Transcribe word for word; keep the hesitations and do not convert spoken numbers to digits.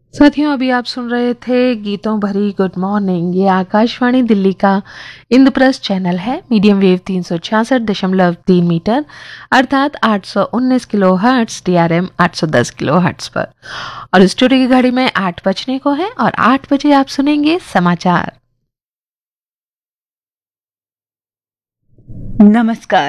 साथियों, अभी आप सुन रहे थे गीतों भरी गुड मॉर्निंग। ये आकाशवाणी दिल्ली का इंद्रप्रस्थ चैनल है। मीडियम वेव तीन सौ छियासठ दशमलव तीन मीटर अर्थात आठ सौ उन्नीस kilo hertz, D R M आठ सौ दस किलो हर्ट्स पर। और स्टूडियो की घड़ी में आठ बजने को है और आठ बजे आप सुनेंगे समाचार। नमस्कार।